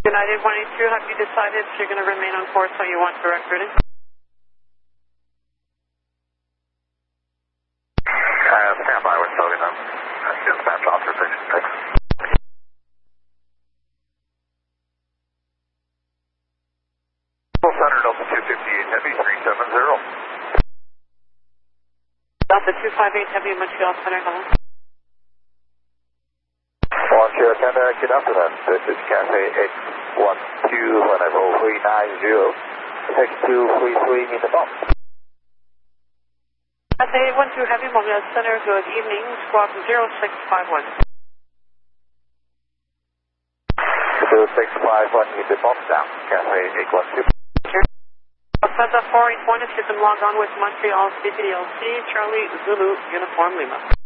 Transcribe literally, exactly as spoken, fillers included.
United one eighty-two, have you decided you're going to remain on course or you want direct routing? Uh, stand by, we're slowing down. Uh, dispatch authorization, thanks. Full Center, Delta two fifty-eight Heavy, three seven zero. Delta two five eight Heavy, Montreal Center, hello. Montreal Center, good afternoon. This is Cafe X one two, level three nine zero. X two three three in the box. Cafe eight one two Heavy, Montreal Center, good evening, squawk zero six five one. zero six five one in the box now, Cafe eight one two. Delta four eight one, if you can log on with Montreal C P D L C, Charlie Zulu, Uniform Lima.